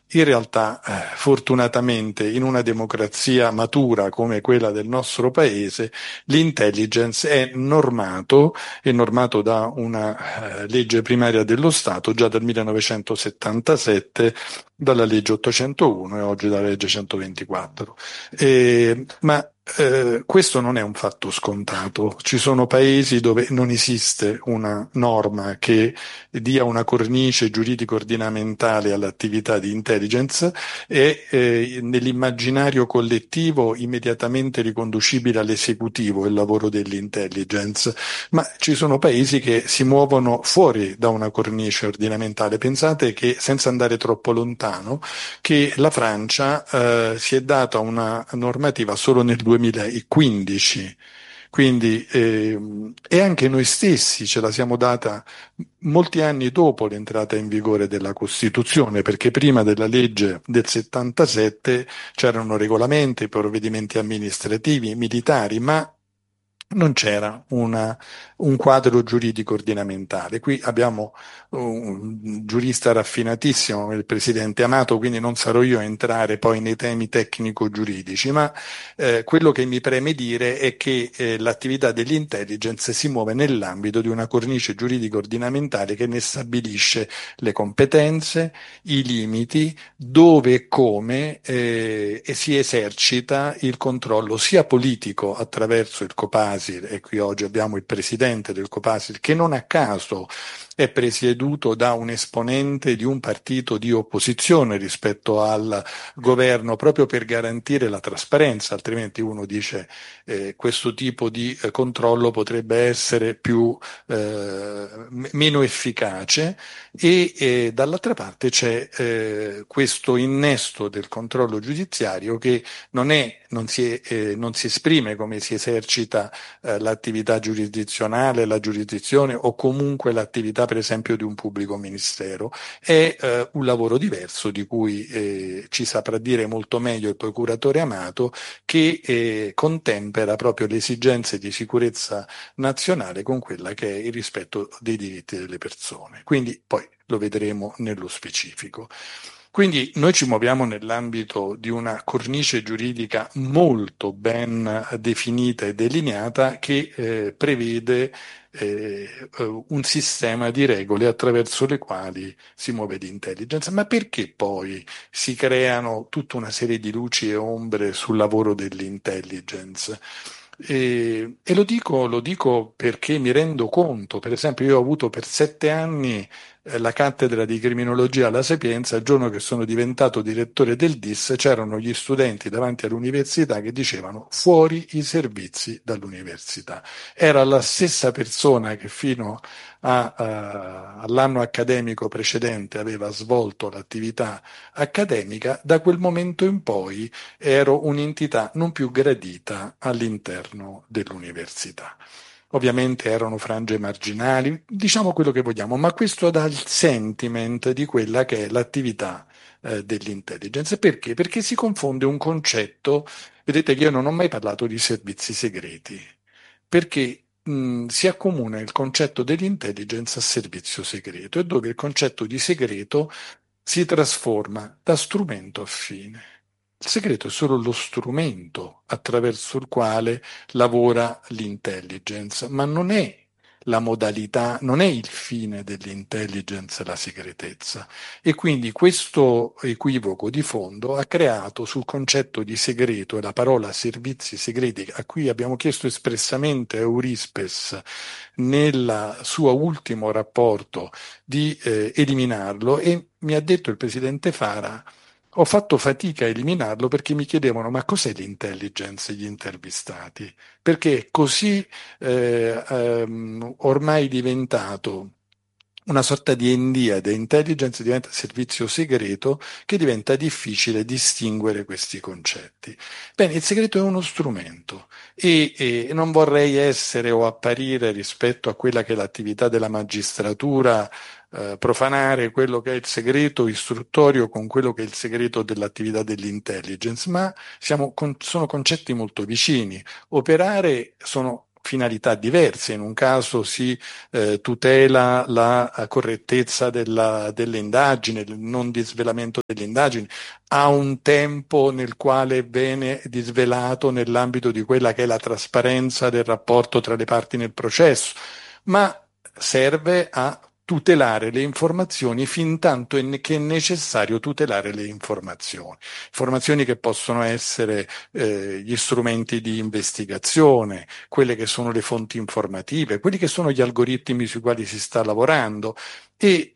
In realtà, fortunatamente, in una democrazia matura come quella del nostro paese, l'intelligence è normato da una legge primaria dello Stato già dal 1977, dalla legge 801 e oggi dalla legge 124. Ma questo non è un fatto scontato. Ci sono paesi dove non esiste una norma che dia una cornice giuridico-ordinamentale all'attività di intelligence e nell'immaginario collettivo immediatamente riconducibile all'esecutivo il lavoro dell'intelligence, ma ci sono paesi che si muovono fuori da una cornice ordinamentale. Pensate che, senza andare troppo lontano, che la Francia si è data una normativa solo nel 2015. Quindi, e anche noi stessi ce la siamo data molti anni dopo l'entrata in vigore della Costituzione, perché prima della legge del 77 c'erano regolamenti, provvedimenti amministrativi, militari, ma non c'era un quadro giuridico ordinamentale. Qui abbiamo un giurista raffinatissimo, il presidente Amato, quindi non sarò io a entrare poi nei temi tecnico-giuridici, ma quello che mi preme dire è che l'attività dell'intelligence si muove nell'ambito di una cornice giuridico ordinamentale che ne stabilisce le competenze, i limiti, dove e come e si esercita il controllo sia politico attraverso il Copasir, e qui oggi abbiamo il presidente del Copasir che non a caso è presieduto da un esponente di un partito di opposizione rispetto al governo, proprio per garantire la trasparenza, altrimenti uno dice questo tipo di controllo potrebbe essere meno efficace e dall'altra parte c'è questo innesto del controllo giudiziario che non si esprime come si esercita l'attività giurisdizionale, la giurisdizione o comunque l'attività per esempio di un pubblico ministero. È un lavoro diverso di cui ci saprà dire molto meglio il procuratore Amato, che contempera proprio le esigenze di sicurezza nazionale con quella che è il rispetto dei diritti delle persone. Quindi poi lo vedremo nello specifico. Quindi noi ci muoviamo nell'ambito di una cornice giuridica molto ben definita e delineata che prevede un sistema di regole attraverso le quali si muove l'intelligence. Ma perché poi si creano tutta una serie di luci e ombre sul lavoro dell'intelligence? E lo dico perché mi rendo conto, per esempio, io ho avuto per 7 anni la cattedra di criminologia alla Sapienza. Il giorno che sono diventato direttore del DIS, c'erano gli studenti davanti all'università che dicevano fuori i servizi dall'università. Era la stessa persona che fino all'anno accademico precedente aveva svolto l'attività accademica. Da quel momento in poi ero un'entità non più gradita all'interno dell'università. Ovviamente erano frange marginali, diciamo quello che vogliamo, ma questo dà il sentiment di quella che è l'attività dell'intelligence. Perché? Perché si confonde un concetto. Vedete che io non ho mai parlato di servizi segreti, perché si accomuna il concetto dell'intelligence a servizio segreto, e dove il concetto di segreto si trasforma da strumento a fine. Il segreto è solo lo strumento attraverso il quale lavora l'intelligence, ma non è la modalità, non è il fine dell'intelligence la segretezza. E quindi questo equivoco di fondo ha creato sul concetto di segreto e la parola servizi segreti, a cui abbiamo chiesto espressamente a Eurispes nel suo ultimo rapporto di eliminarlo, e mi ha detto il presidente Fara: ho fatto fatica a eliminarlo perché mi chiedevano ma cos'è l'intelligence, gli intervistati? Perché è così ormai diventato una sorta di endiade. Intelligence diventa servizio segreto, che diventa difficile distinguere questi concetti. Bene, il segreto è uno strumento e non vorrei essere o apparire, rispetto a quella che è l'attività della magistratura, profanare quello che è il segreto istruttorio con quello che è il segreto dell'attività dell'intelligence, ma sono concetti molto vicini. Operare sono finalità diverse. In un caso si tutela la correttezza delle indagini, il non disvelamento delle indagini, ha un tempo nel quale viene disvelato nell'ambito di quella che è la trasparenza del rapporto tra le parti nel processo, ma serve a tutelare le informazioni fin tanto che è necessario tutelare le informazioni che possono essere gli strumenti di investigazione, quelle che sono le fonti informative, quelli che sono gli algoritmi sui quali si sta lavorando e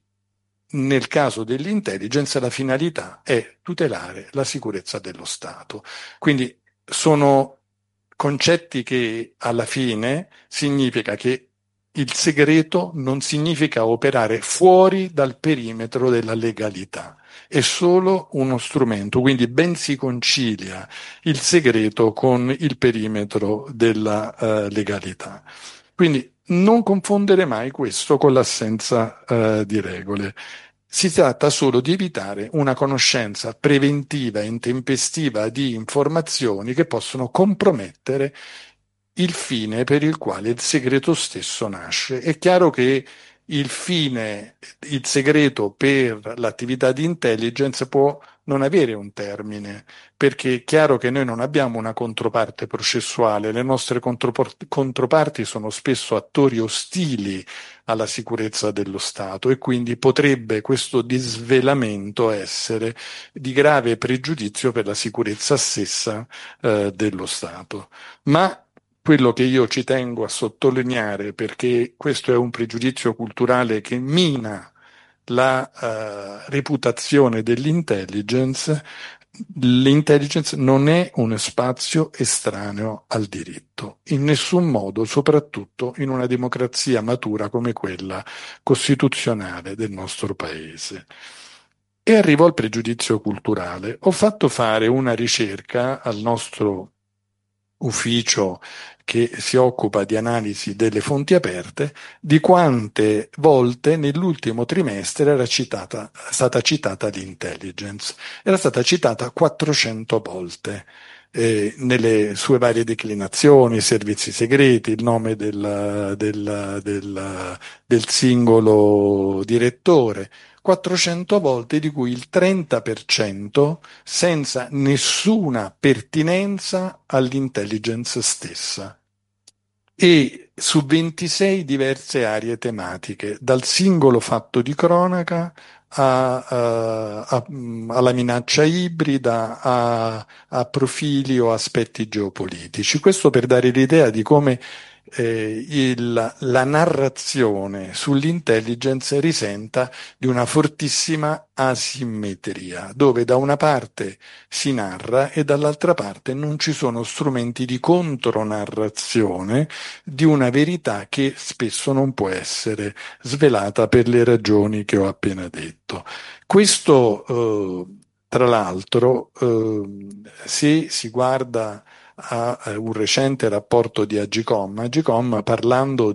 nel caso dell'intelligence la finalità è tutelare la sicurezza dello Stato. Quindi sono concetti che alla fine significa che il segreto non significa operare fuori dal perimetro della legalità, è solo uno strumento, quindi ben si concilia il segreto con il perimetro della legalità. Quindi non confondere mai questo con l'assenza di regole. Si tratta solo di evitare una conoscenza preventiva e intempestiva di informazioni che possono compromettere il fine per il quale il segreto stesso nasce. È chiaro che il fine, il segreto per l'attività di intelligence può non avere un termine, perché è chiaro che noi non abbiamo una controparte processuale, le nostre controparti sono spesso attori ostili alla sicurezza dello Stato e quindi potrebbe questo disvelamento essere di grave pregiudizio per la sicurezza stessa dello Stato. Ma quello che io ci tengo a sottolineare, perché questo è un pregiudizio culturale che mina la reputazione dell'intelligence, l'intelligence non è uno spazio estraneo al diritto, in nessun modo, soprattutto in una democrazia matura come quella costituzionale del nostro paese. E arrivo al pregiudizio culturale. Ho fatto fare una ricerca al nostro ufficio che si occupa di analisi delle fonti aperte, di quante volte nell'ultimo trimestre stata citata l'intelligence. Era stata citata 400 volte. Nelle sue varie declinazioni, servizi segreti, il nome del singolo direttore, 400 volte, di cui il 30% senza nessuna pertinenza all'intelligence stessa e su 26 diverse aree tematiche, dal singolo fatto di cronaca alla minaccia ibrida, a profili o aspetti geopolitici. Questo per dare l'idea di come la narrazione sull'intelligence risenta di una fortissima asimmetria, dove da una parte si narra e dall'altra parte non ci sono strumenti di contronarrazione di una verità che spesso non può essere svelata per le ragioni che ho appena detto. Questo, tra l'altro, se si guarda a un recente rapporto di Agcom parlando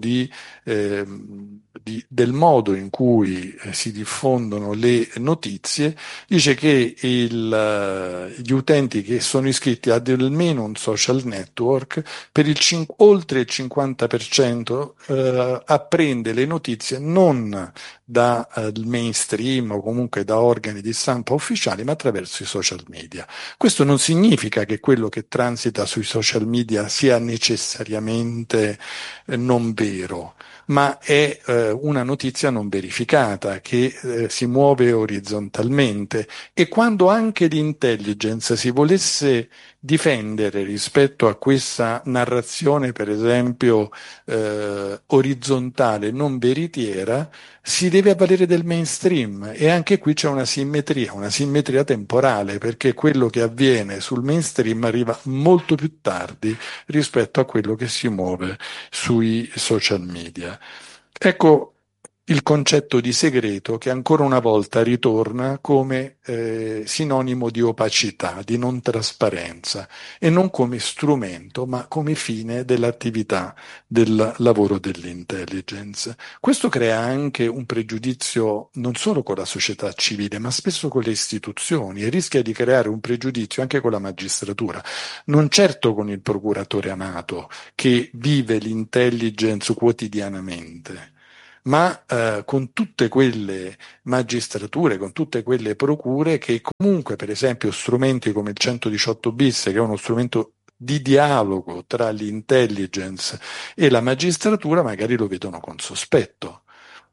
del modo in cui si diffondono le notizie, dice che gli utenti che sono iscritti ad almeno un social network, oltre il 50% apprende le notizie non dal mainstream o comunque da organi di stampa ufficiali, ma attraverso i social media. Questo non significa che quello che transita sui social media sia necessariamente non vero, ma è una notizia non verificata che si muove orizzontalmente e quando anche l'intelligence si volesse difendere rispetto a questa narrazione, per esempio, orizzontale, non veritiera, si deve avvalere del mainstream e anche qui c'è una simmetria temporale, perché quello che avviene sul mainstream arriva molto più tardi rispetto a quello che si muove sui social media. Ecco, il concetto di segreto che ancora una volta ritorna come sinonimo di opacità, di non trasparenza e non come strumento, ma come fine dell'attività del lavoro dell'intelligence. Questo crea anche un pregiudizio non solo con la società civile, ma spesso con le istituzioni e rischia di creare un pregiudizio anche con la magistratura, non certo con il procuratore Amato che vive l'intelligence quotidianamente, ma con tutte quelle magistrature, con tutte quelle procure che comunque, per esempio, strumenti come il 118 bis, che è uno strumento di dialogo tra l'intelligence e la magistratura, magari lo vedono con sospetto.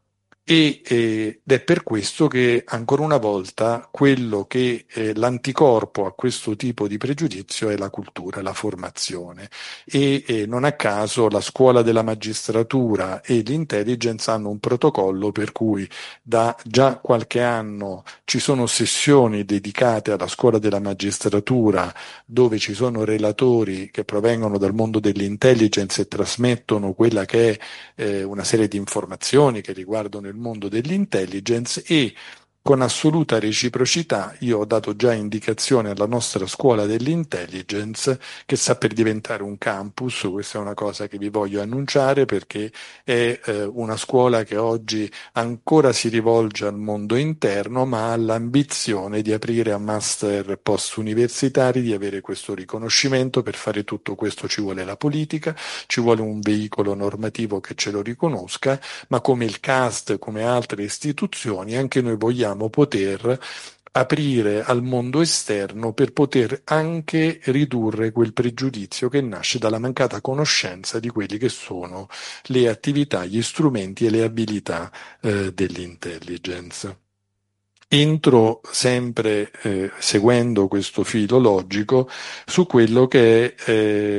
Ed è per questo che ancora una volta quello che è l'anticorpo a questo tipo di pregiudizio è la cultura, la formazione. Non a caso la scuola della magistratura e l'intelligence hanno un protocollo per cui da già qualche anno ci sono sessioni dedicate alla scuola della magistratura dove ci sono relatori che provengono dal mondo dell'intelligence e trasmettono quella che è una serie di informazioni che riguardano il mondo dell'intelligence e con assoluta reciprocità io ho dato già indicazione alla nostra scuola dell'intelligence che sta per diventare un campus, questa è una cosa che vi voglio annunciare perché è una scuola che oggi ancora si rivolge al mondo interno ma ha l'ambizione di aprire a master post universitari, di avere questo riconoscimento. Per fare tutto questo ci vuole la politica, ci vuole un veicolo normativo che ce lo riconosca, ma come il CAST, come altre istituzioni, anche noi vogliamo poter aprire al mondo esterno per poter anche ridurre quel pregiudizio che nasce dalla mancata conoscenza di quelli che sono le attività, gli strumenti e le abilità dell'intelligence. Entro sempre seguendo questo filo logico su quello che è,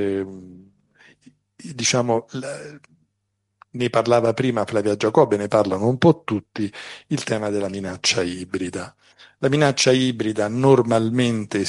diciamo, ne parlava prima Flavia Giacobbe, ne parlano un po' tutti, il tema della minaccia ibrida. La minaccia ibrida normalmente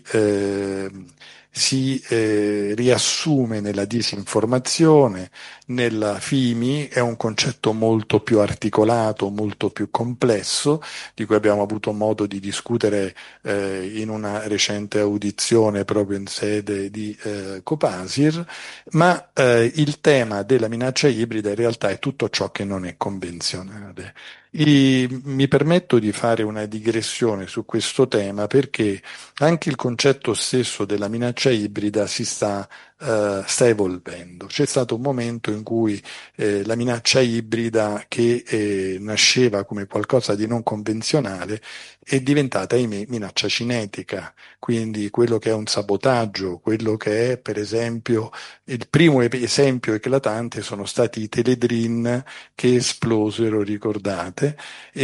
si riassume nella disinformazione, nella FIMI, è un concetto molto più articolato, molto più complesso, di cui abbiamo avuto modo di discutere in una recente audizione proprio in sede di Copasir, ma il tema della minaccia ibrida in realtà è tutto ciò che non è convenzionale. Mi permetto di fare una digressione su questo tema perché anche il concetto stesso della minaccia ibrida sta evolvendo. C'è stato un momento in cui la minaccia ibrida che nasceva come qualcosa di non convenzionale è diventata, ahimè, minaccia cinetica, quindi quello che è un sabotaggio, quello che è, per esempio, il primo esempio eclatante sono stati i teledrin che esplosero, ricordate,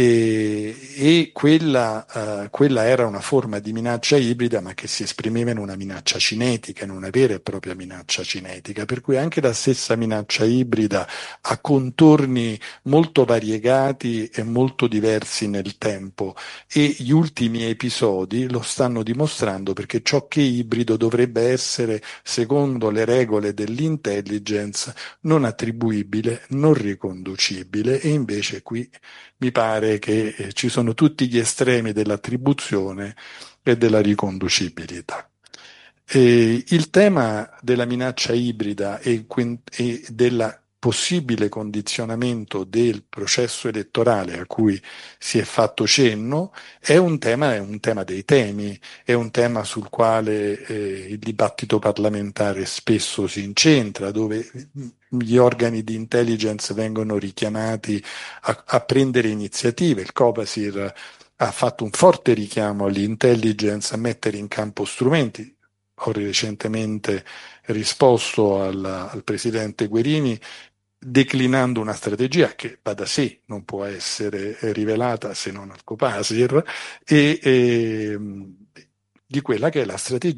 quella era una forma di minaccia ibrida, ma che si esprimeva in una minaccia cinetica, in una vera e propria minaccia cinetica, per cui anche la stessa minaccia ibrida ha contorni molto variegati e molto diversi nel tempo e gli ultimi episodi lo stanno dimostrando perché ciò che è ibrido dovrebbe essere, secondo le regole dell'intelligence, non attribuibile, non riconducibile e invece qui mi pare che ci sono tutti gli estremi dell'attribuzione e della riconducibilità. Il tema della minaccia ibrida e del possibile condizionamento del processo elettorale a cui si è fatto cenno è un tema dei temi, è un tema sul quale il dibattito parlamentare spesso si incentra, dove gli organi di intelligence vengono richiamati a prendere iniziative. Il Copasir ha fatto un forte richiamo all'intelligence a mettere in campo strumenti. Ho recentemente risposto al presidente Guerini declinando una strategia che va da sé, non può essere rivelata se non al Copasir, e di quella che è la strategia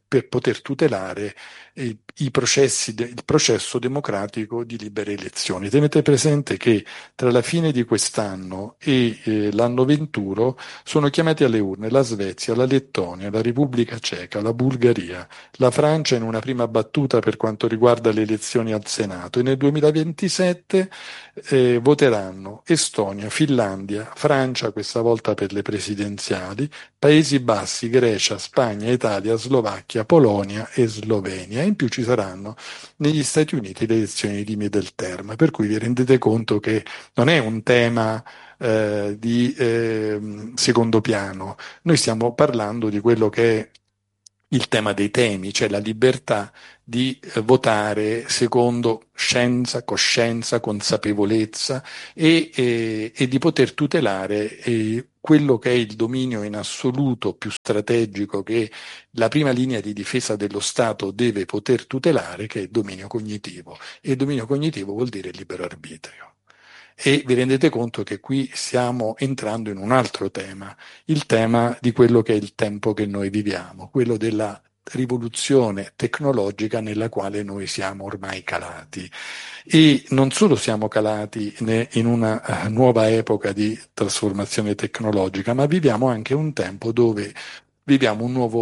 per poter tutelare il processo democratico di libere elezioni. Tenete presente che tra la fine di quest'anno e l'anno venturo sono chiamati alle urne la Svezia, la Lettonia, la Repubblica Ceca, la Bulgaria, la Francia in una prima battuta per quanto riguarda le elezioni al Senato, e nel 2027 voteranno Estonia, Finlandia, Francia questa volta per le presidenziali, Paesi Bassi, Grecia, Spagna, Italia, Slovacchia, Polonia e Slovenia. In più ci saranno negli Stati Uniti le elezioni di Midterm, per cui vi rendete conto che non è un tema di secondo piano. Noi stiamo parlando di quello che è il tema dei temi, cioè la libertà di votare secondo scienza, coscienza, consapevolezza e di poter tutelare quello che è il dominio in assoluto più strategico che la prima linea di difesa dello Stato deve poter tutelare, che è il dominio cognitivo. E il dominio cognitivo vuol dire libero arbitrio. E vi rendete conto che qui stiamo entrando in un altro tema, il tema di quello che è il tempo che noi viviamo, quello della rivoluzione tecnologica nella quale noi siamo ormai calati. E non solo siamo calati in una nuova epoca di trasformazione tecnologica, ma viviamo anche un tempo dove viviamo un nuovo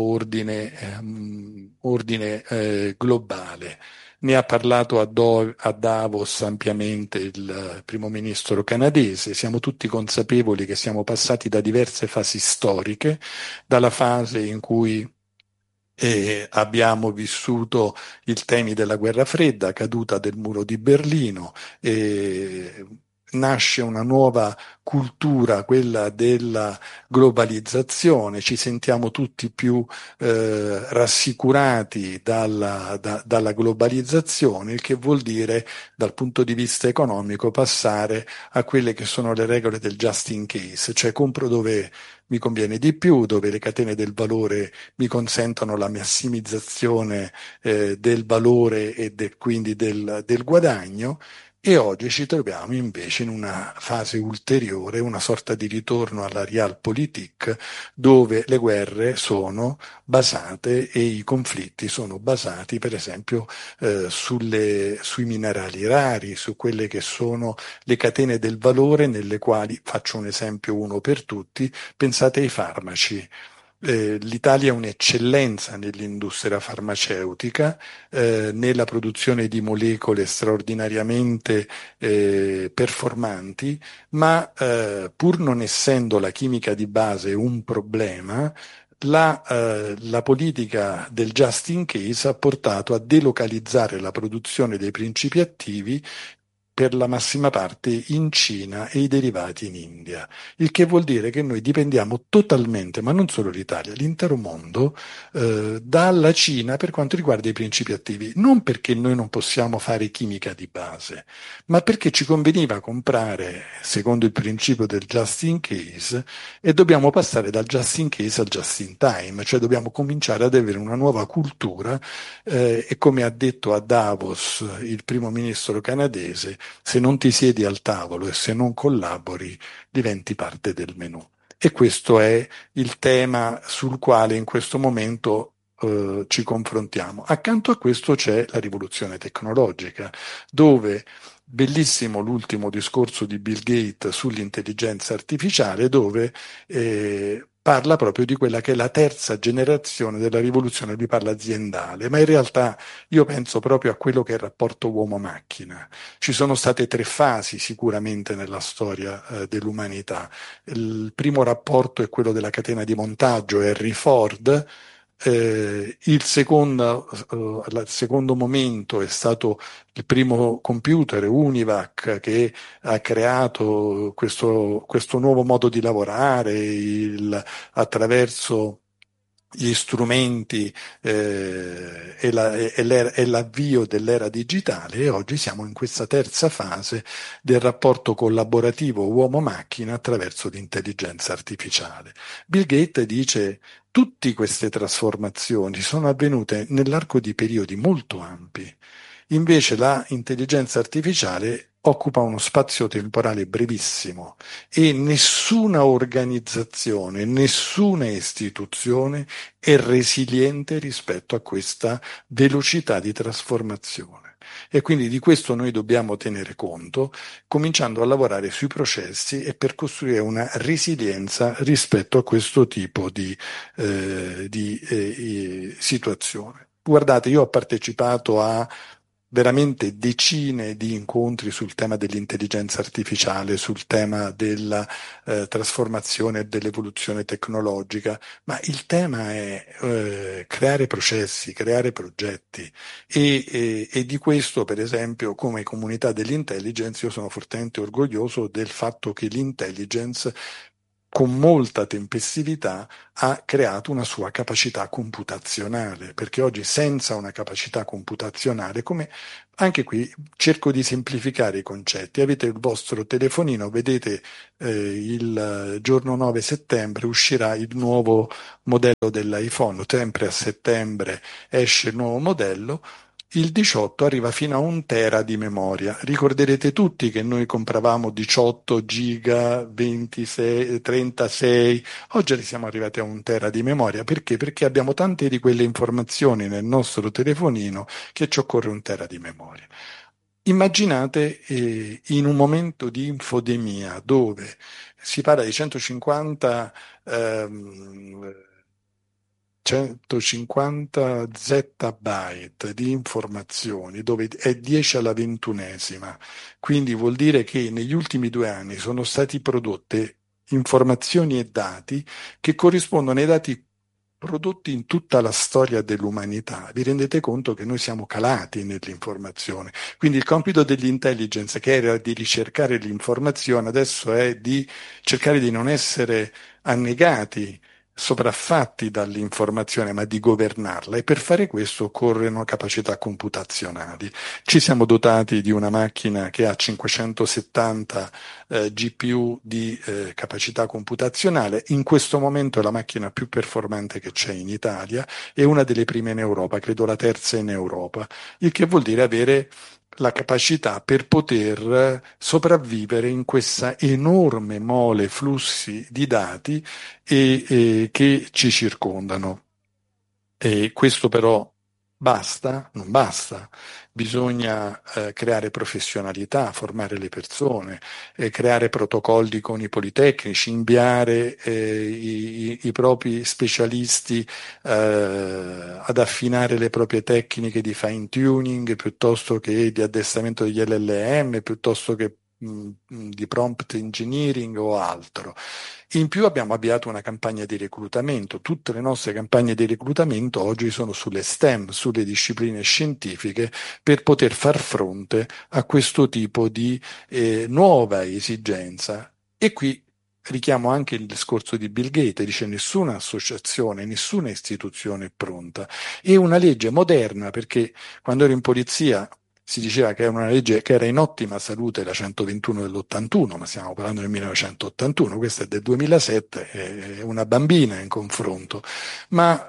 ordine globale. Ne ha parlato a Davos ampiamente il primo ministro canadese. Siamo tutti consapevoli che siamo passati da diverse fasi storiche, dalla fase in cui abbiamo vissuto i temi della guerra fredda, caduta del muro di Berlino, nasce una nuova cultura, quella della globalizzazione, ci sentiamo tutti più rassicurati dalla globalizzazione, il che vuol dire dal punto di vista economico passare a quelle che sono le regole del just in case, cioè compro dove mi conviene di più, dove le catene del valore mi consentono la massimizzazione del valore e quindi del guadagno. E oggi ci troviamo invece in una fase ulteriore, una sorta di ritorno alla realpolitik, dove le guerre sono basate e i conflitti sono basati, per esempio, sui minerali rari, su quelle che sono le catene del valore nelle quali, faccio un esempio uno per tutti, pensate ai farmaci. L'Italia è un'eccellenza nell'industria farmaceutica, nella produzione di molecole straordinariamente performanti, ma pur non essendo la chimica di base un problema, la politica del just in case ha portato a delocalizzare la produzione dei principi attivi per la massima parte in Cina e i derivati in India, il che vuol dire che noi dipendiamo totalmente, ma non solo l'Italia, l'intero mondo, dalla Cina per quanto riguarda i principi attivi, non perché noi non possiamo fare chimica di base, ma perché ci conveniva comprare secondo il principio del just in case e dobbiamo passare dal just in case al just in time, cioè dobbiamo cominciare ad avere una nuova cultura e come ha detto a Davos il primo ministro canadese, se non ti siedi al tavolo e se non collabori, diventi parte del menù. E questo è il tema sul quale in questo momento ci confrontiamo. Accanto a questo c'è la rivoluzione tecnologica, dove bellissimo l'ultimo discorso di Bill Gates sull'intelligenza artificiale, dove parla proprio di quella che è la terza generazione della rivoluzione, lui parla aziendale, ma in realtà io penso proprio a quello che è il rapporto uomo-macchina. Ci sono state tre fasi sicuramente nella storia dell'umanità. Il primo rapporto è quello della catena di montaggio, Henry Ford. Il secondo momento è stato il primo computer, Univac, che ha creato questo nuovo modo di lavorare attraverso gli strumenti e l'avvio dell'era digitale, e oggi siamo in questa terza fase del rapporto collaborativo uomo-macchina attraverso l'intelligenza artificiale. Bill Gates dice tutte queste trasformazioni sono avvenute nell'arco di periodi molto ampi. Invece la intelligenza artificiale occupa uno spazio temporale brevissimo e nessuna organizzazione, nessuna istituzione è resiliente rispetto a questa velocità di trasformazione. E quindi di questo noi dobbiamo tenere conto, cominciando a lavorare sui processi e per costruire una resilienza rispetto a questo tipo di situazione. Guardate, io ho partecipato a veramente decine di incontri sul tema dell'intelligenza artificiale, sul tema della trasformazione e dell'evoluzione tecnologica, ma il tema è creare processi, creare progetti e di questo, per esempio, come comunità dell'intelligence, io sono fortemente orgoglioso del fatto che l'intelligence con molta tempestività ha creato una sua capacità computazionale, perché oggi senza una capacità computazionale, come anche qui cerco di semplificare i concetti, avete il vostro telefonino, vedete il giorno 9 settembre uscirà il nuovo modello dell'iPhone, sempre a settembre esce il nuovo modello, il 18 arriva fino a 1 tera di memoria. Ricorderete tutti che noi compravamo 18 giga, 26, 36, oggi siamo arrivati a 1 tera di memoria. Perché? Perché abbiamo tante di quelle informazioni nel nostro telefonino che ci occorre 1 tera di memoria. Immaginate in un momento di infodemia dove si parla di 150 zettabyte di informazioni, dove è 10 alla ventunesima. Quindi vuol dire che negli ultimi 2 anni sono stati prodotte informazioni e dati che corrispondono ai dati prodotti in tutta la storia dell'umanità. Vi rendete conto che noi siamo calati nell'informazione. Quindi il compito dell'intelligence, che era di ricercare l'informazione, adesso è di cercare di non essere annegati, sopraffatti dall'informazione, ma di governarla. E per fare questo occorrono capacità computazionali. Ci siamo dotati di una macchina che ha 570 GPU di capacità computazionale. In questo momento è la macchina più performante che c'è in Italia e una delle prime in Europa, credo la terza in Europa, il che vuol dire avere la capacità per poter sopravvivere in questa enorme mole flussi di dati che ci circondano. E questo però basta? Non basta. Bisogna creare professionalità, formare le persone, creare protocolli con i politecnici, inviare i propri specialisti ad affinare le proprie tecniche di fine tuning piuttosto che di addestramento degli LLM, piuttosto che di prompt engineering o altro. In più abbiamo avviato una campagna di reclutamento. Tutte le nostre campagne di reclutamento oggi sono sulle STEM, sulle discipline scientifiche, per poter far fronte a questo tipo di nuova esigenza. E qui richiamo anche il discorso di Bill Gates, dice nessuna associazione, nessuna istituzione è pronta. E una legge moderna, perché quando ero in polizia si diceva che era una legge che era in ottima salute, la 121 dell'81, ma stiamo parlando del 1981, questa è del 2007, è una bambina in confronto, ma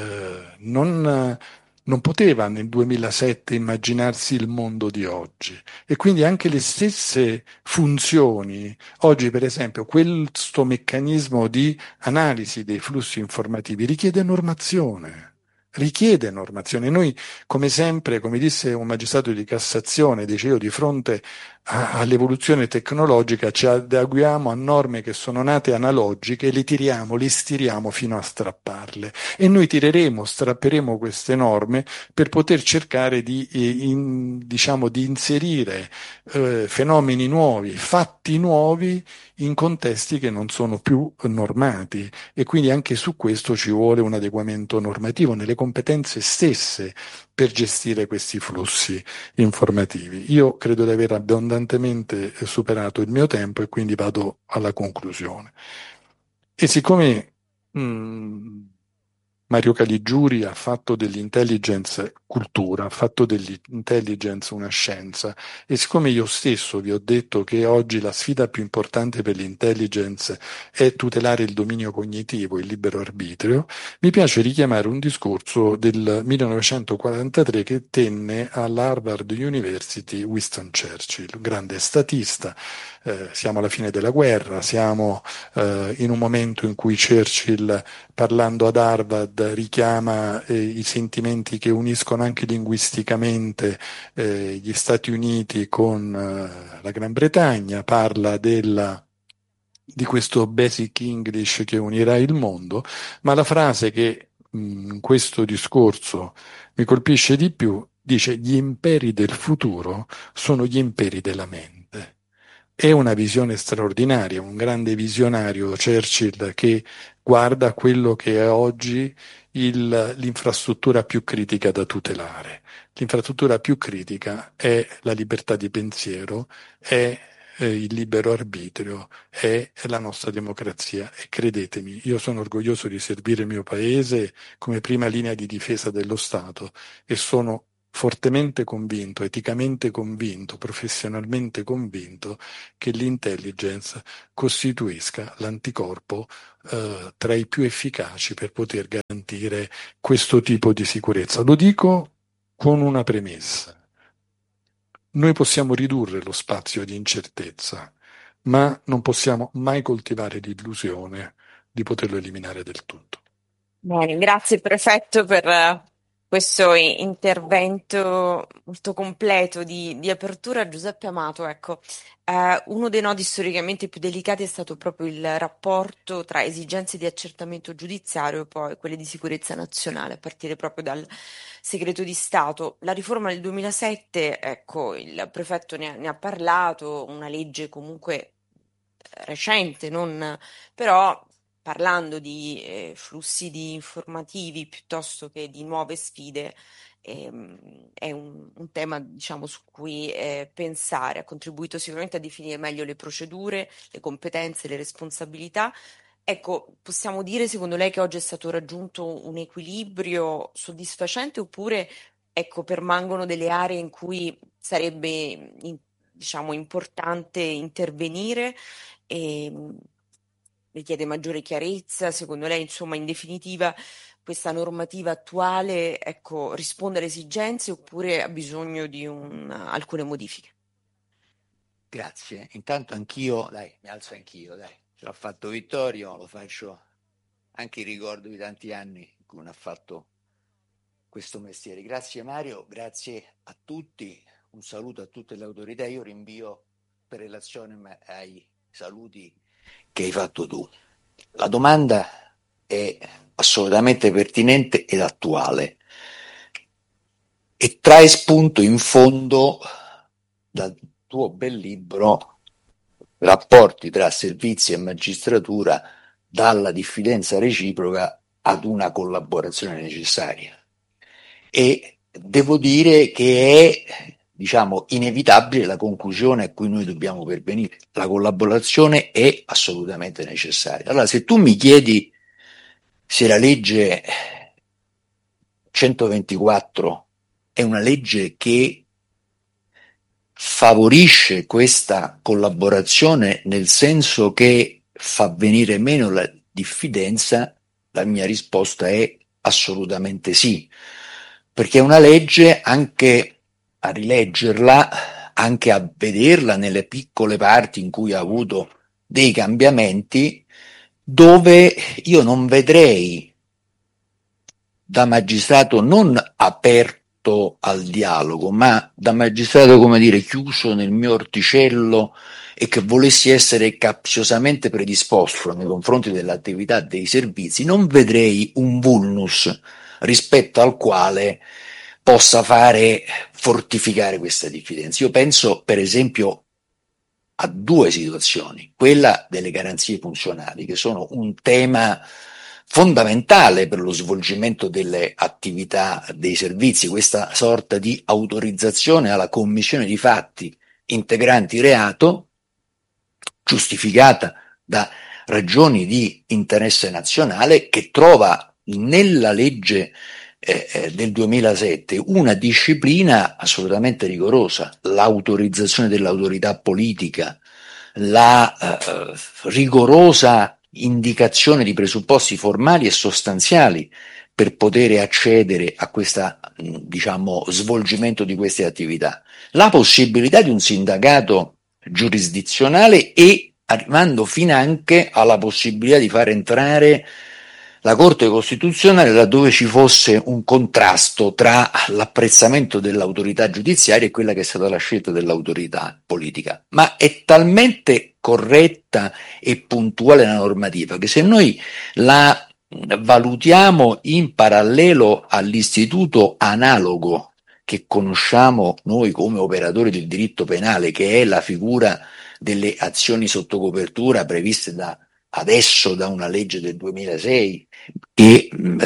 non poteva nel 2007 immaginarsi il mondo di oggi e quindi anche le stesse funzioni, oggi per esempio questo meccanismo di analisi dei flussi informativi richiede normazione. Richiede normazione. Noi, come sempre, come disse un magistrato di Cassazione, dice io di fronte all'evoluzione tecnologica ci adeguiamo a norme che sono nate analogiche e le tiriamo, le stiriamo fino a strapparle. E noi tireremo, strapperemo queste norme per poter cercare diciamo, di inserire fenomeni nuovi, fatti nuovi in contesti che non sono più normati e quindi anche su questo ci vuole un adeguamento normativo nelle competenze stesse per gestire questi flussi informativi. Io credo di aver abbondantemente superato il mio tempo e quindi vado alla conclusione. E siccome mh, Mario Caligiuri ha fatto dell'intelligence cultura, ha fatto dell'intelligence una scienza, e siccome io stesso vi ho detto che oggi la sfida più importante per l'intelligence è tutelare il dominio cognitivo, il libero arbitrio, mi piace richiamare un discorso del 1943 che tenne alla Harvard University Winston Churchill, un grande statista. Siamo alla fine della guerra, siamo in un momento in cui Churchill, parlando ad Harvard, richiama i sentimenti che uniscono anche linguisticamente gli Stati Uniti con la Gran Bretagna, parla di questo Basic English che unirà il mondo, ma la frase che in questo discorso mi colpisce di più dice: gli imperi del futuro sono gli imperi della mente. È una visione straordinaria, un grande visionario Churchill, che guarda a quello che è oggi l'infrastruttura più critica da tutelare. L'infrastruttura più critica è la libertà di pensiero, è il libero arbitrio, è la nostra democrazia. E credetemi, io sono orgoglioso di servire il mio paese come prima linea di difesa dello Stato, e sono fortemente convinto, eticamente convinto, professionalmente convinto che l'intelligence costituisca l'anticorpo tra i più efficaci per poter garantire questo tipo di sicurezza. Lo dico con una premessa. Noi possiamo ridurre lo spazio di incertezza, ma non possiamo mai coltivare l'illusione di poterlo eliminare del tutto. Bene, grazie prefetto per questo intervento molto completo di apertura. Giuseppe Amato, ecco, uno dei nodi storicamente più delicati è stato proprio il rapporto tra esigenze di accertamento giudiziario e poi quelle di sicurezza nazionale, a partire proprio dal segreto di Stato. La riforma del 2007, ecco, il prefetto ne ha parlato, una legge comunque recente, però parlando di flussi di informativi piuttosto che di nuove sfide, è un tema, diciamo, su cui pensare. Ha contribuito sicuramente a definire meglio le procedure, le competenze, le responsabilità. Ecco, possiamo dire secondo lei che oggi è stato raggiunto un equilibrio soddisfacente, oppure ecco, permangono delle aree in cui sarebbe diciamo, importante intervenire? E richiede maggiore chiarezza, secondo lei, insomma, in definitiva, questa normativa attuale, ecco, risponde alle esigenze oppure ha bisogno di alcune modifiche? Grazie. Intanto anch'io, dai, mi alzo anch'io, dai. Ce l'ha fatto Vittorio, lo faccio anche in ricordo di tanti anni in cui non ha fatto questo mestiere. Grazie Mario, grazie a tutti, un saluto a tutte le autorità. Io rinvio per relazione ai saluti che hai fatto tu. La domanda è assolutamente pertinente ed attuale e trae spunto in fondo dal tuo bel libro Rapporti tra servizi e magistratura, dalla diffidenza reciproca ad una collaborazione necessaria. E devo dire che è, diciamo, inevitabile la conclusione a cui noi dobbiamo pervenire. La collaborazione è assolutamente necessaria. Allora, se tu mi chiedi se la legge 124 è una legge che favorisce questa collaborazione nel senso che fa venire meno la diffidenza, la mia risposta è assolutamente sì, perché è una legge, anche a rileggerla, anche a vederla nelle piccole parti in cui ha avuto dei cambiamenti, dove io non vedrei da magistrato non aperto al dialogo, ma da magistrato, come dire, chiuso nel mio orticello e che volessi essere capziosamente predisposto nei confronti dell'attività dei servizi, non vedrei un vulnus rispetto al quale possa fare fortificare questa diffidenza. Io penso, per esempio, a due situazioni: quella delle garanzie funzionali, che sono un tema fondamentale per lo svolgimento delle attività dei servizi, questa sorta di autorizzazione alla commissione di fatti integranti reato, giustificata da ragioni di interesse nazionale, che trova nella legge del 2007 una disciplina assolutamente rigorosa, l'autorizzazione dell'autorità politica, la rigorosa indicazione di presupposti formali e sostanziali per poter accedere a questa, diciamo, svolgimento di queste attività, la possibilità di un sindacato giurisdizionale e arrivando finanche alla possibilità di far entrare la Corte Costituzionale laddove ci fosse un contrasto tra l'apprezzamento dell'autorità giudiziaria e quella che è stata la scelta dell'autorità politica. Ma è talmente corretta e puntuale la normativa che se noi la valutiamo in parallelo all'istituto analogo che conosciamo noi come operatori del diritto penale, che è la figura delle azioni sotto copertura previste adesso da una legge del 2006 che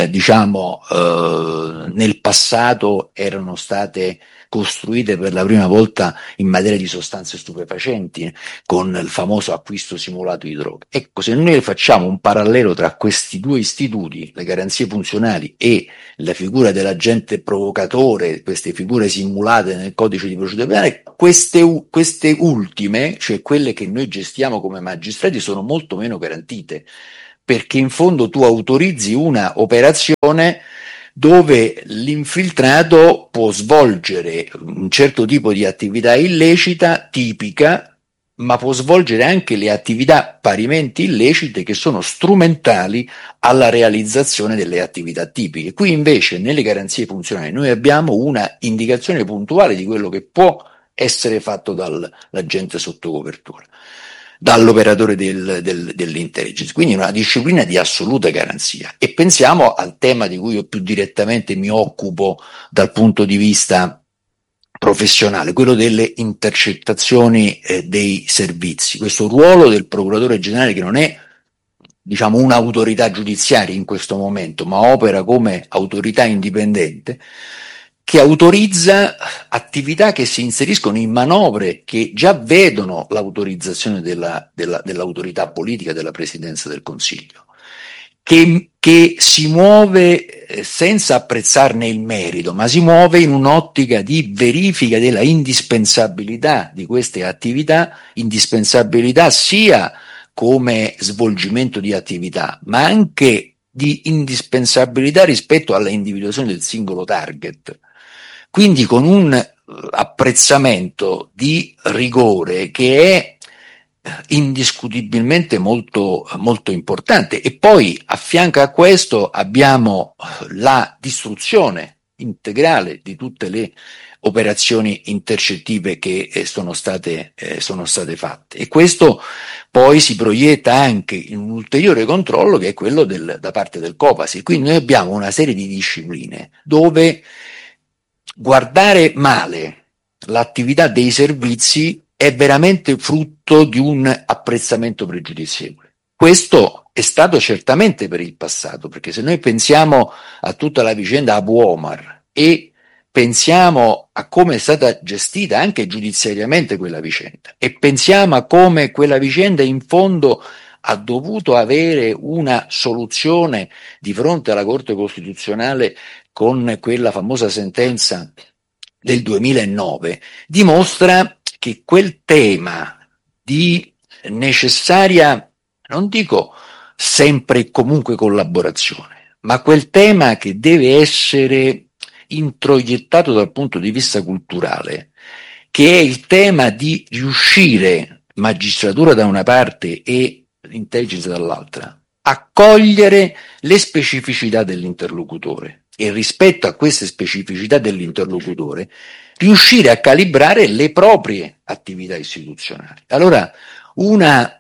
nel passato erano state costruite per la prima volta in materia di sostanze stupefacenti con il famoso acquisto simulato di droga. Ecco, se noi facciamo un parallelo tra questi due istituti, le garanzie funzionali e la figura dell'agente provocatore, queste figure simulate nel codice di procedura penale, queste ultime, cioè quelle che noi gestiamo come magistrati, sono molto meno garantite, perché in fondo tu autorizzi una operazione dove l'infiltrato può svolgere un certo tipo di attività illecita, tipica, ma può svolgere anche le attività parimenti illecite che sono strumentali alla realizzazione delle attività tipiche. Qui invece nelle garanzie funzionali noi abbiamo una indicazione puntuale di quello che può essere fatto dall'agente sotto copertura, dall'operatore dell'intelligence, quindi una disciplina di assoluta garanzia. E pensiamo al tema di cui io più direttamente mi occupo dal punto di vista professionale, quello delle intercettazioni dei servizi, questo ruolo del procuratore generale che non è, diciamo, un'autorità giudiziaria in questo momento, ma opera come autorità indipendente, che autorizza attività che si inseriscono in manovre che già vedono l'autorizzazione dell'autorità politica della Presidenza del Consiglio, che si muove senza apprezzarne il merito, ma si muove in un'ottica di verifica della indispensabilità di queste attività, indispensabilità sia come svolgimento di attività, ma anche di indispensabilità rispetto alla individuazione del singolo target. Quindi con un apprezzamento di rigore che è indiscutibilmente molto, molto importante. E poi a fianco a questo abbiamo la distruzione integrale di tutte le operazioni intercettive che sono state fatte, e questo poi si proietta anche in un ulteriore controllo che è quello da parte del Copasir. Quindi noi abbiamo una serie di discipline dove guardare male l'attività dei servizi è veramente frutto di un apprezzamento pregiudizievole. Questo è stato certamente per il passato, perché se noi pensiamo a tutta la vicenda Abu Omar e pensiamo a come è stata gestita anche giudiziariamente quella vicenda e pensiamo a come quella vicenda in fondo ha dovuto avere una soluzione di fronte alla Corte Costituzionale con quella famosa sentenza del 2009, dimostra che quel tema di necessaria, non dico sempre e comunque collaborazione, ma quel tema che deve essere introiettato dal punto di vista culturale, che è il tema di riuscire, magistratura da una parte e intelligence dall'altra, a cogliere le specificità dell'interlocutore e rispetto a queste specificità dell'interlocutore riuscire a calibrare le proprie attività istituzionali. Allora, una,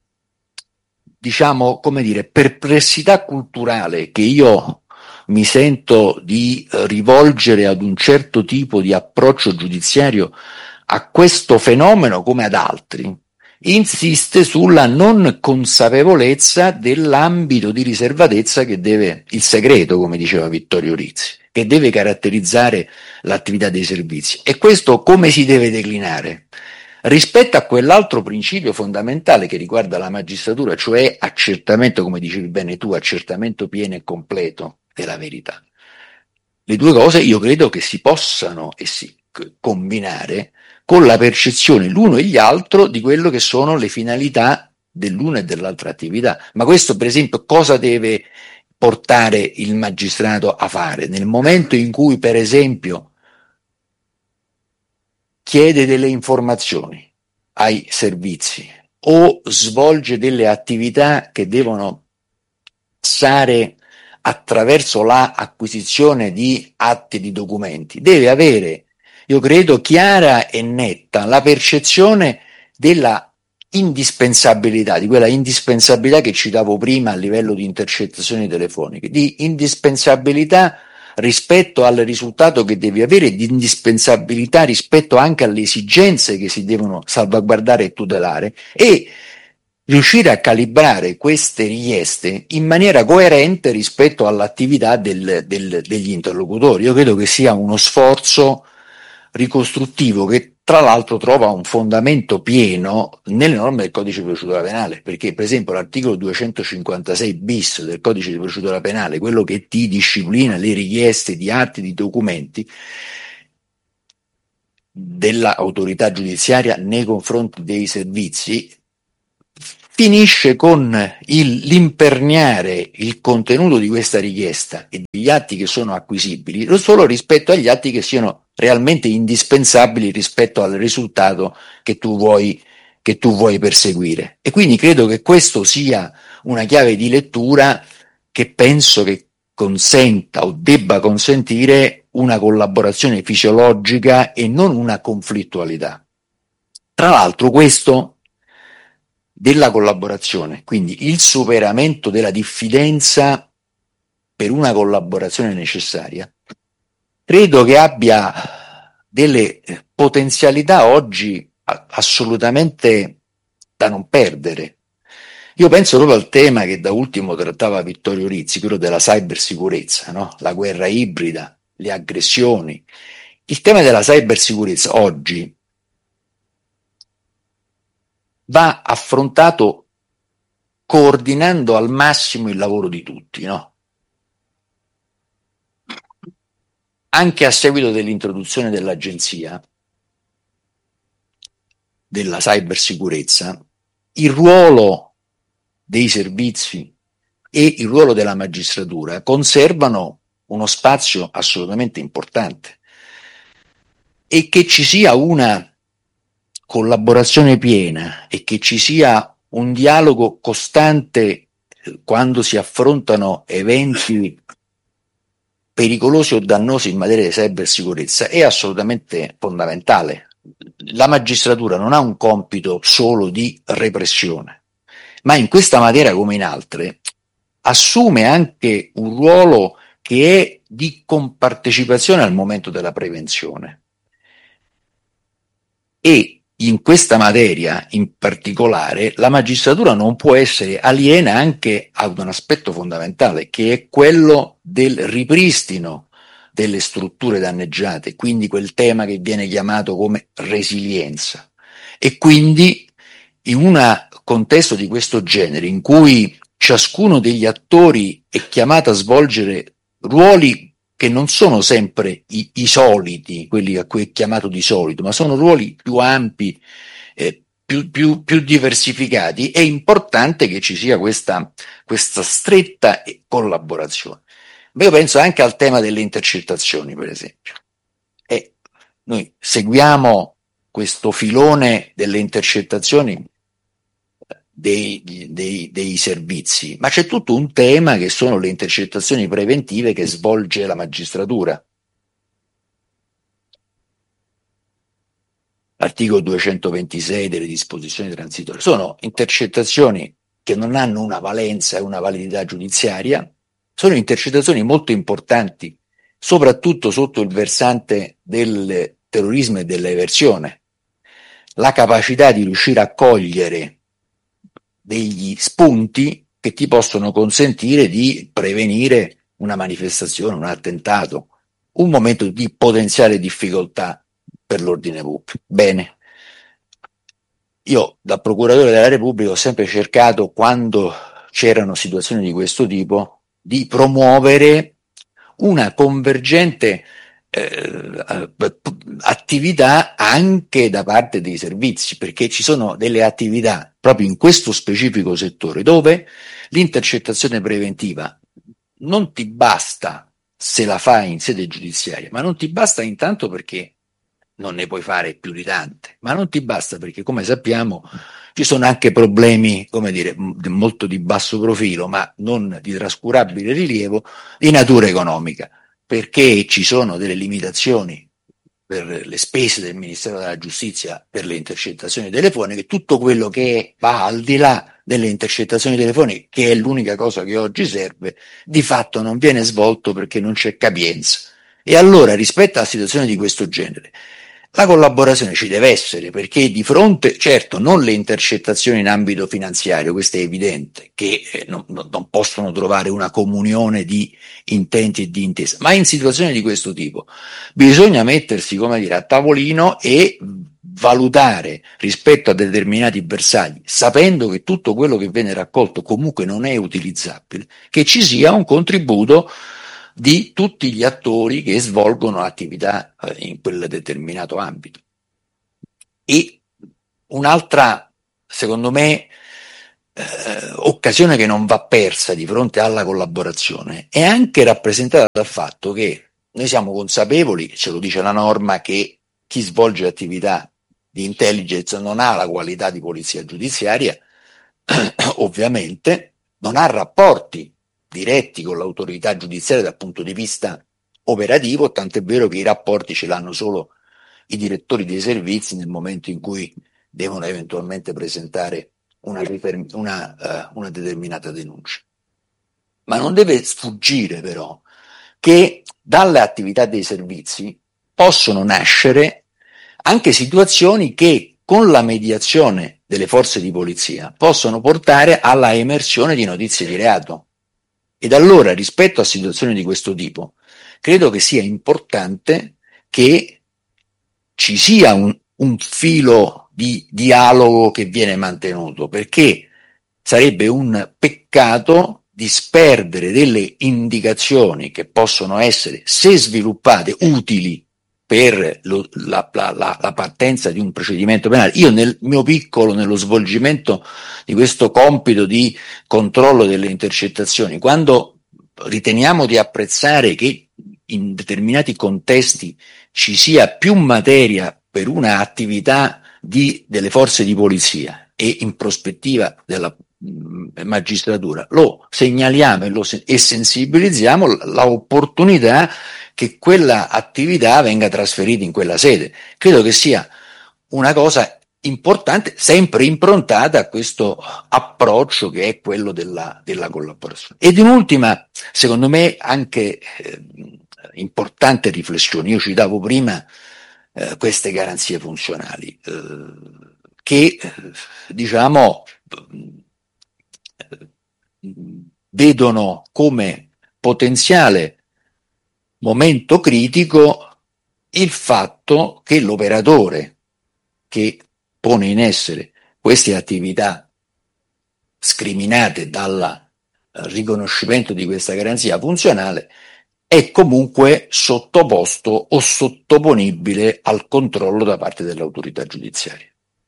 diciamo, come dire, perplessità culturale che io mi sento di rivolgere ad un certo tipo di approccio giudiziario a questo fenomeno come ad altri, insiste sulla non consapevolezza dell'ambito di riservatezza che deve, il segreto, come diceva Vittorio Rizzi, che deve caratterizzare l'attività dei servizi. E questo come si deve declinare? rispetto a quell'altro principio fondamentale che riguarda la magistratura, cioè accertamento, come dicevi bene tu, accertamento pieno e completo della verità. Le due cose io credo che si possano combinare con la percezione l'uno e gli altro di quello che sono le finalità dell'una e dell'altra attività. Ma questo, per esempio, cosa deve portare il magistrato a fare? Nel momento in cui, per esempio, chiede delle informazioni ai servizi o svolge delle attività che devono passare attraverso la acquisizione di atti, di documenti, deve avere, io credo, chiara e netta la percezione della indispensabilità, di quella indispensabilità che citavo prima a livello di intercettazioni telefoniche, di indispensabilità rispetto al risultato che devi avere, di indispensabilità rispetto anche alle esigenze che si devono salvaguardare e tutelare, e riuscire a calibrare queste richieste in maniera coerente rispetto all'attività degli interlocutori. Io credo che sia uno sforzo ricostruttivo che tra l'altro trova un fondamento pieno nelle norme del codice di procedura penale, perché per esempio l'articolo 256 bis del codice di procedura penale, quello che ti disciplina le richieste di atti, di documenti dell'autorità giudiziaria nei confronti dei servizi, finisce con l'imperniare il contenuto di questa richiesta e degli atti che sono acquisibili solo rispetto agli atti che siano realmente indispensabili rispetto al risultato che tu vuoi perseguire. E quindi credo che questo sia una chiave di lettura che penso che consenta o debba consentire una collaborazione fisiologica e non una conflittualità. Tra l'altro questo della collaborazione, quindi il superamento della diffidenza per una collaborazione necessaria, credo che abbia delle potenzialità oggi assolutamente da non perdere. Io penso proprio al tema che da ultimo trattava Vittorio Rizzi, quello della cybersicurezza, no? La guerra ibrida, le aggressioni. Il tema della cybersicurezza oggi va affrontato coordinando al massimo il lavoro di tutti, no? Anche a seguito dell'introduzione dell'agenzia della cybersicurezza, il ruolo dei servizi e il ruolo della magistratura conservano uno spazio assolutamente importante, e che ci sia una collaborazione piena e che ci sia un dialogo costante quando si affrontano eventi pericolosi o dannosi in materia di cybersicurezza è assolutamente fondamentale. La magistratura non ha un compito solo di repressione, ma in questa materia come in altre assume anche un ruolo che è di compartecipazione al momento della prevenzione. E in questa materia in particolare la magistratura non può essere aliena anche ad un aspetto fondamentale, che è quello del ripristino delle strutture danneggiate, quindi quel tema che viene chiamato come resilienza. E quindi in un contesto di questo genere, in cui ciascuno degli attori è chiamato a svolgere ruoli che non sono sempre i soliti, quelli a cui è chiamato di solito, ma sono ruoli più ampi, più diversificati, è importante che ci sia questa stretta collaborazione. Ma io penso anche al tema delle intercettazioni, per esempio. Noi seguiamo questo filone delle intercettazioni dei servizi, ma c'è tutto un tema che sono le intercettazioni preventive che svolge la magistratura. L'articolo 226 delle disposizioni transitorie sono intercettazioni che non hanno una valenza e una validità giudiziaria, sono intercettazioni molto importanti, soprattutto sotto il versante del terrorismo e dell'eversione. La capacità di riuscire a cogliere degli spunti che ti possono consentire di prevenire una manifestazione, un attentato, un momento di potenziale difficoltà per l'ordine pubblico. Bene, io da procuratore della Repubblica ho sempre cercato, quando c'erano situazioni di questo tipo, di promuovere una convergente attività anche da parte dei servizi, perché ci sono delle attività proprio in questo specifico settore dove l'intercettazione preventiva non ti basta se la fai in sede giudiziaria, ma non ti basta intanto perché non ne puoi fare più di tante, ma non ti basta perché, come sappiamo, ci sono anche problemi, come dire, molto di basso profilo, ma non di trascurabile rilievo, di natura economica, perché ci sono delle limitazioni per le spese del Ministero della Giustizia per le intercettazioni telefoniche, tutto quello che va al di là delle intercettazioni telefoniche, che è l'unica cosa che oggi serve, di fatto non viene svolto perché non c'è capienza. E allora, rispetto a situazioni di questo genere, la collaborazione ci deve essere, perché di fronte, certo, non le intercettazioni in ambito finanziario, questo è evidente, che non possono trovare una comunione di intenti e di intesa, ma in situazioni di questo tipo bisogna mettersi, come dire, a tavolino e valutare rispetto a determinati bersagli, sapendo che tutto quello che viene raccolto comunque non è utilizzabile, che ci sia un contributo di tutti gli attori che svolgono attività in quel determinato ambito. E un'altra, secondo me, occasione che non va persa di fronte alla collaborazione è anche rappresentata dal fatto che noi siamo consapevoli, ce lo dice la norma, che chi svolge attività di intelligence non ha la qualità di polizia giudiziaria, ovviamente non ha rapporti diretti con l'autorità giudiziaria dal punto di vista operativo, tant'è vero che i rapporti ce l'hanno solo i direttori dei servizi nel momento in cui devono eventualmente presentare una determinata denuncia. Ma non deve sfuggire però che dalle attività dei servizi possono nascere anche situazioni che con la mediazione delle forze di polizia possono portare alla emersione di notizie di reato. Ed allora, rispetto a situazioni di questo tipo, credo che sia importante che ci sia un filo di dialogo che viene mantenuto, perché sarebbe un peccato disperdere delle indicazioni che possono essere, se sviluppate, utili per la partenza di un procedimento penale. Io nel mio piccolo, nello svolgimento di questo compito di controllo delle intercettazioni, quando riteniamo di apprezzare che in determinati contesti ci sia più materia per una attività delle forze di polizia e in prospettiva della magistratura, lo segnaliamo e sensibilizziamo l'opportunità che quella attività venga trasferita in quella sede. Credo che sia una cosa importante, sempre improntata a questo approccio che è quello della collaborazione. Ed in ultima, secondo me, anche importante riflessione, io citavo prima queste garanzie funzionali, che diciamo vedono come potenziale momento critico il fatto che l'operatore che pone in essere queste attività scriminate dal riconoscimento di questa garanzia funzionale è comunque sottoposto o sottoponibile al controllo da parte dell'autorità giudiziaria.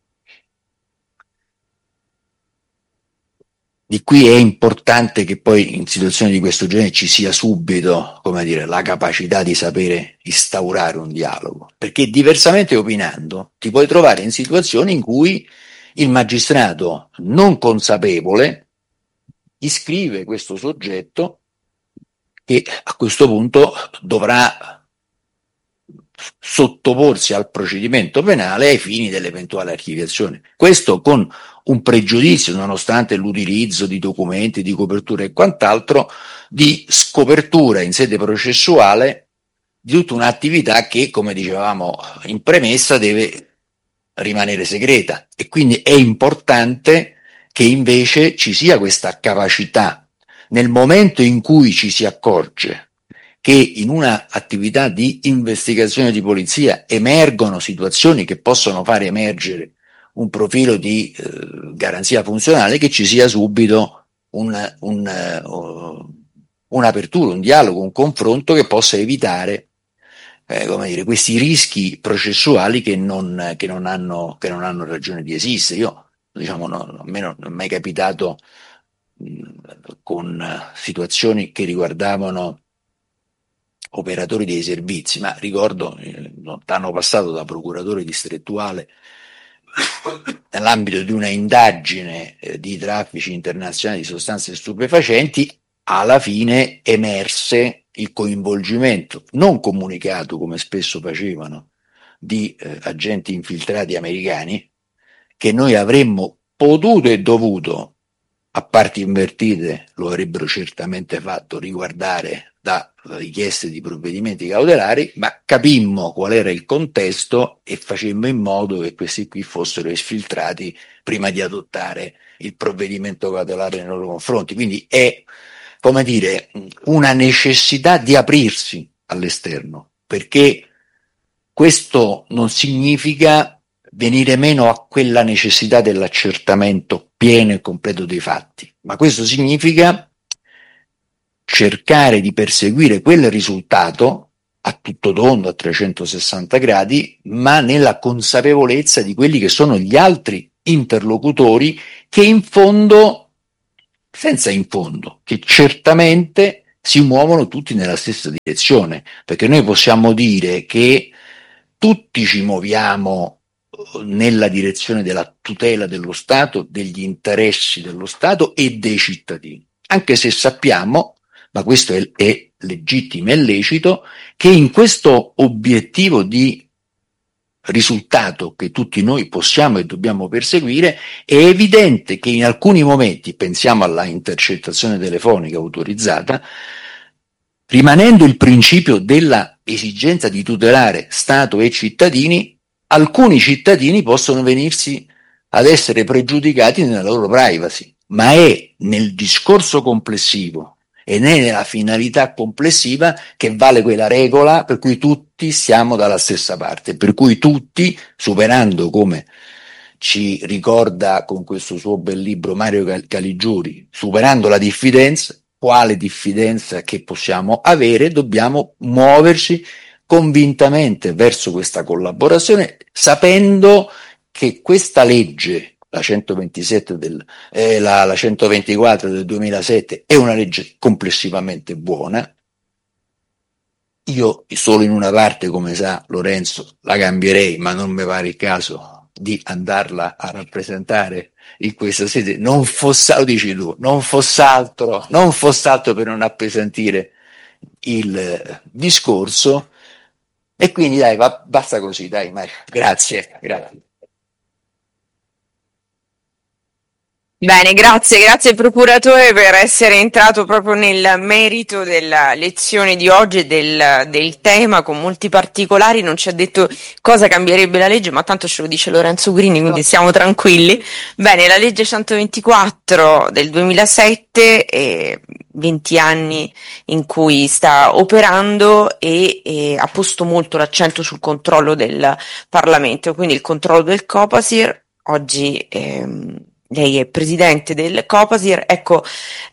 Di qui è importante che poi in situazioni di questo genere ci sia subito, come dire, la capacità di sapere instaurare un dialogo, perché diversamente opinando ti puoi trovare in situazioni in cui il magistrato non consapevole iscrive questo soggetto che a questo punto dovrà sottoporsi al procedimento penale ai fini dell'eventuale archiviazione. Questo con un pregiudizio, nonostante l'utilizzo di documenti, di copertura e quant'altro, di scopertura in sede processuale di tutta un'attività che, come dicevamo in premessa, deve rimanere segreta. E quindi è importante che invece ci sia questa capacità nel momento in cui ci si accorge che in una attività di investigazione di polizia emergono situazioni che possono fare emergere profilo di garanzia funzionale, che ci sia subito un'apertura, un dialogo, un confronto che possa evitare come dire, questi rischi processuali che non hanno ragione di esistere. Io, diciamo, a me non è mai capitato con situazioni che riguardavano operatori dei servizi, ma ricordo lontano passato da procuratore distrettuale, nell'ambito di una indagine di traffici internazionali di sostanze stupefacenti, alla fine emerse il coinvolgimento non comunicato, come spesso facevano, di agenti infiltrati americani, che noi avremmo potuto e dovuto, a parti invertite lo avrebbero certamente fatto, riguardare da richieste di provvedimenti cautelari, ma capimmo qual era il contesto e facemmo in modo che questi qui fossero esfiltrati prima di adottare il provvedimento cautelare nei loro confronti. Quindi è, come dire, una necessità di aprirsi all'esterno, perché questo non significa venire meno a quella necessità dell'accertamento pieno e completo dei fatti, ma questo significa cercare di perseguire quel risultato a tutto tondo, a 360 gradi, ma nella consapevolezza di quelli che sono gli altri interlocutori che in fondo, senza in fondo, che certamente si muovono tutti nella stessa direzione, perché noi possiamo dire che tutti ci muoviamo nella direzione della tutela dello Stato, degli interessi dello Stato e dei cittadini, anche se sappiamo, ma questo è legittimo e lecito, che in questo obiettivo di risultato che tutti noi possiamo e dobbiamo perseguire, è evidente che in alcuni momenti, pensiamo alla intercettazione telefonica autorizzata, rimanendo il principio della esigenza di tutelare Stato e cittadini, alcuni cittadini possono venirsi ad essere pregiudicati nella loro privacy, ma è nel discorso complessivo e nella finalità complessiva che vale quella regola per cui tutti siamo dalla stessa parte, per cui tutti, superando, come ci ricorda con questo suo bel libro Mario Caligiuri, superando la diffidenza, quale diffidenza che possiamo avere, dobbiamo muoverci convintamente verso questa collaborazione, sapendo che questa legge, la 127 la 124 del 2007, è una legge complessivamente buona. Io solo in una parte, come sa Lorenzo, la cambierei, ma non mi pare il caso di andarla a rappresentare in questa sede, non fosse, lo dici tu, non fosse altro per non appesantire il discorso. E quindi dai, basta così, dai Mario, grazie. Bene, grazie procuratore per essere entrato proprio nel merito della lezione di oggi e del tema con molti particolari. Non ci ha detto cosa cambierebbe la legge, ma tanto ce lo dice Lorenzo Gurini, quindi siamo tranquilli. Bene, la legge 124 del 2007, 20 anni in cui sta operando e ha posto molto l'accento sul controllo del Parlamento, quindi il controllo del Copasir. Oggi lei è presidente del Copasir, ecco,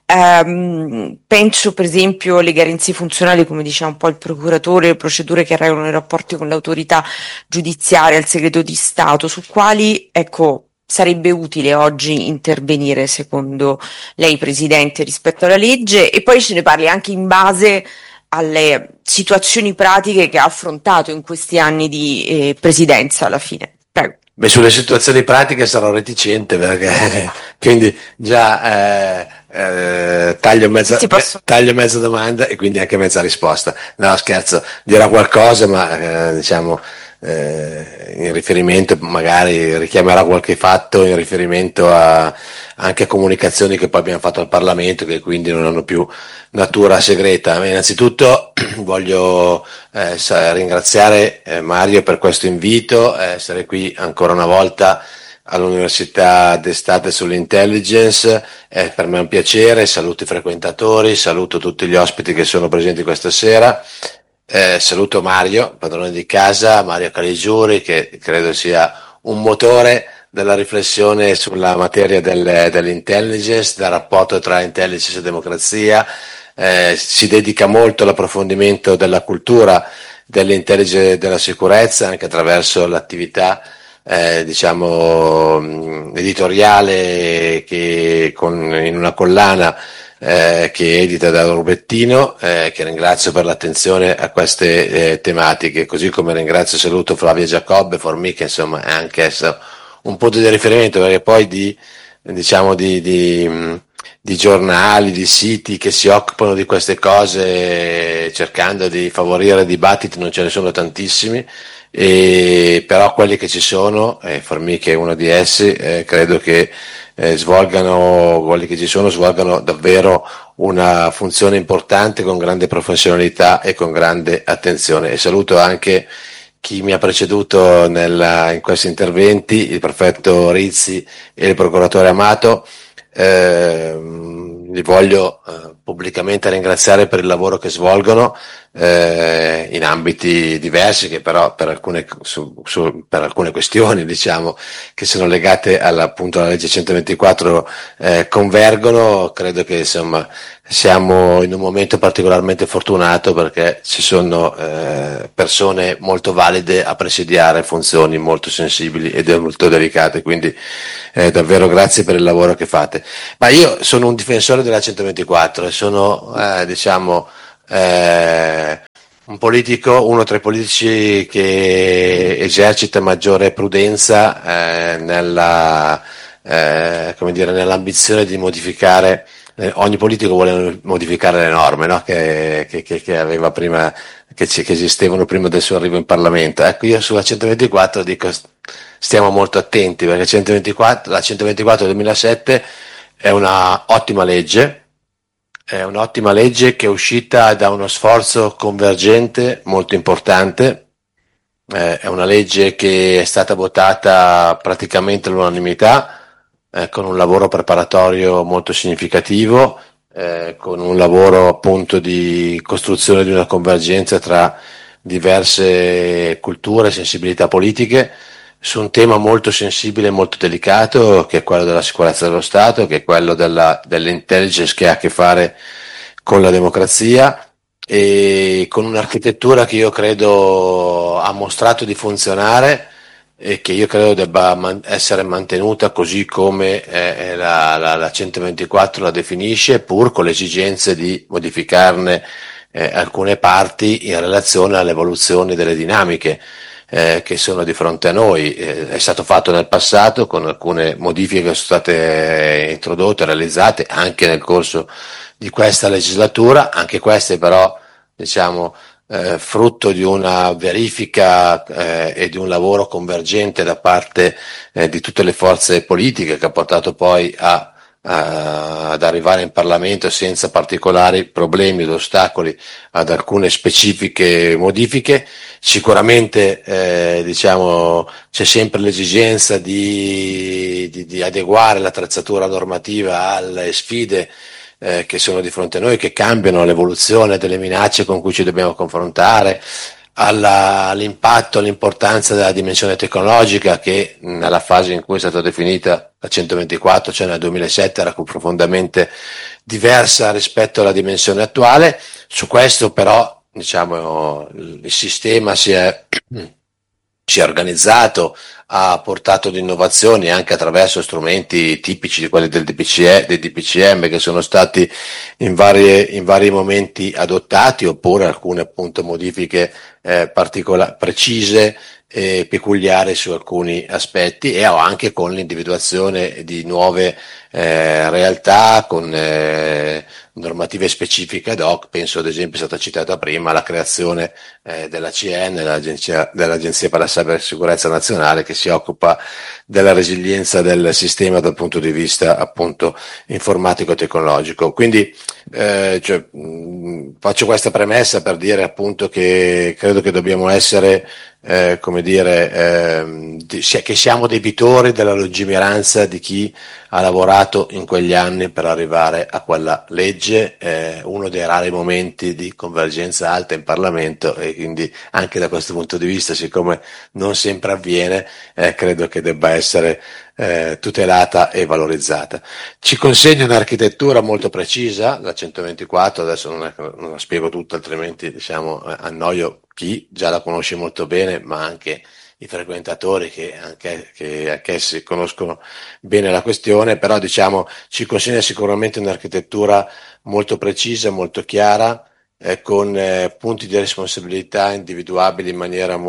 penso per esempio alle garanzie funzionali, come diceva un po' il procuratore, le procedure che regolano i rapporti con l'autorità giudiziaria, il segreto di Stato, su quali, ecco, sarebbe utile oggi intervenire secondo lei, presidente, rispetto alla legge, e poi ce ne parli anche in base alle situazioni pratiche che ha affrontato in questi anni di presidenza alla fine. Prego. Beh, sulle situazioni pratiche sarò reticente perché quindi già taglio mezza domanda e quindi anche mezza risposta. No, scherzo, dirò qualcosa, ma diciamo in riferimento, magari richiamerò qualche fatto in riferimento anche a comunicazioni che poi abbiamo fatto al Parlamento, che quindi non hanno più natura segreta. Innanzitutto voglio ringraziare Mario per questo invito, essere qui ancora una volta all'Università d'Estate sull'Intelligence, per me è un piacere. Saluto i frequentatori, saluto tutti gli ospiti che sono presenti questa sera. Saluto Mario, padrone di casa, Mario Caligiuri, che credo sia un motore della riflessione sulla materia dell'intelligence, del rapporto tra intelligence e democrazia, si dedica molto all'approfondimento della cultura dell'intelligence e della sicurezza anche attraverso l'attività editoriale in una collana che edita da Rubettino, che ringrazio per l'attenzione a queste tematiche, così come ringrazio e saluto Flavia Giacobbe, Formica, insomma è anche essa un punto di riferimento, perché poi di giornali, di siti che si occupano di queste cose cercando di favorire dibattiti non ce ne sono tantissimi, però quelli che ci sono, Formica è uno di essi, credo che quelli che ci sono svolgano davvero una funzione importante con grande professionalità e con grande attenzione. E saluto anche chi mi ha preceduto in questi interventi, il prefetto Rizzi e il procuratore Amato. Li voglio pubblicamente ringraziare per il lavoro che svolgono in ambiti diversi, che però per alcune questioni, diciamo, che sono legate appunto alla legge 124 convergono. Credo che insomma siamo in un momento particolarmente fortunato, perché ci sono persone molto valide a presidiare funzioni molto sensibili ed molto delicate, quindi davvero grazie per il lavoro che fate. Ma io sono un difensore della 124 e sono un politico, uno tra i politici che esercita maggiore prudenza nell'ambizione di modificare. Ogni politico vuole modificare le norme, no? che aveva prima, che esistevano prima del suo arrivo in Parlamento. Ecco, io sulla 124 dico stiamo molto attenti, perché la 124 del 2007 è una ottima legge che è uscita da uno sforzo convergente molto importante, è una legge che è stata votata praticamente all'unanimità, con un lavoro preparatorio molto significativo, con un lavoro appunto di costruzione di una convergenza tra diverse culture e sensibilità politiche su un tema molto sensibile e molto delicato, che è quello della sicurezza dello Stato, che è quello dell'intelligence, che ha a che fare con la democrazia, e con un'architettura che io credo ha mostrato di funzionare e che io credo debba essere mantenuta così come la 124 la definisce, pur con le esigenze di modificarne alcune parti in relazione all'evoluzione delle dinamiche che sono di fronte a noi. È stato fatto nel passato con alcune modifiche che sono state introdotte, realizzate anche nel corso di questa legislatura, anche queste però frutto di una verifica e di un lavoro convergente da parte di tutte le forze politiche, che ha portato poi ad arrivare in Parlamento senza particolari problemi ed ostacoli ad alcune specifiche modifiche. Sicuramente c'è sempre l'esigenza di adeguare l'attrezzatura normativa alle sfide che sono di fronte a noi, che cambiano, l'evoluzione delle minacce con cui ci dobbiamo confrontare, all'impatto, all'importanza della dimensione tecnologica, che nella fase in cui è stata definita la 124, cioè nel 2007, era profondamente diversa rispetto alla dimensione attuale. Su questo però il sistema si è organizzato, ha portato ad innovazioni anche attraverso strumenti tipici di quelli dei DPCM, che sono stati in vari momenti adottati, oppure alcune appunto modifiche precise e peculiari su alcuni aspetti, e anche con l'individuazione di nuove realtà, con normative specifiche ad hoc. Penso ad esempio, è stata citata prima la creazione dell'ACN, dell'Agenzia per la Cybersicurezza Nazionale, che si occupa della resilienza del sistema dal punto di vista appunto informatico-tecnologico. Quindi faccio questa premessa per dire appunto che credo che dobbiamo essere come dire, che siamo debitori della lungimiranza di chi ha lavorato in quegli anni per arrivare a quella legge, uno dei rari momenti di convergenza alta in Parlamento, e quindi anche da questo punto di vista, siccome non sempre avviene, credo che debba essere tutelata e valorizzata. Ci consegna un'architettura molto precisa, la 124, adesso non la spiego tutta, altrimenti annoio chi già la conosce molto bene, ma anche i frequentatori che anch'essi conoscono bene la questione, però ci consegna sicuramente un'architettura molto precisa, molto chiara, con punti di responsabilità individuabili in maniera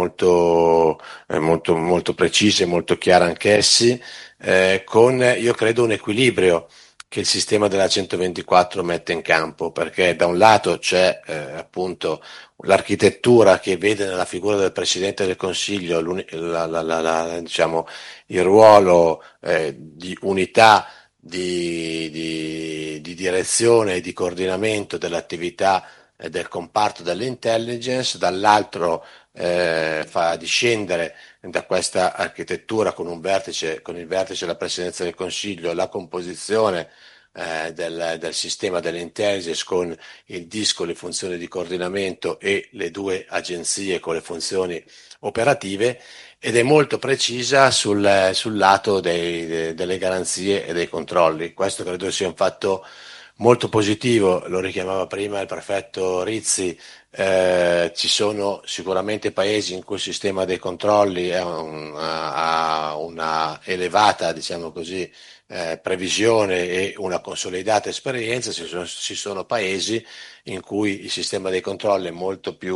molto precisa e molto chiara anch'essi, con io credo un equilibrio che il sistema della 124 mette in campo, perché da un lato c'è appunto l'architettura che vede nella figura del Presidente del Consiglio il ruolo di unità di direzione e di coordinamento dell'attività del comparto dell'intelligence, dall'altro fa discendere da questa architettura con il vertice della Presidenza del Consiglio la composizione del sistema dell'intelligence con il DIS con le funzioni di coordinamento e le due agenzie con le funzioni operative, ed è molto precisa sul lato delle garanzie e dei controlli. Questo credo sia un fatto molto positivo, lo richiamava prima il prefetto Rizzi. Ci sono sicuramente paesi in cui il sistema dei controlli ha una elevata, diciamo così, previsione e una consolidata esperienza. Ci sono paesi in cui il sistema dei controlli è molto più